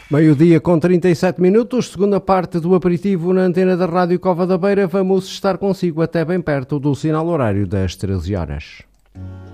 Meio-dia com 37 minutos, segunda parte do aperitivo na antena da Rádio Cova da Beira. Vamos estar consigo até bem perto do sinal horário das 13 horas.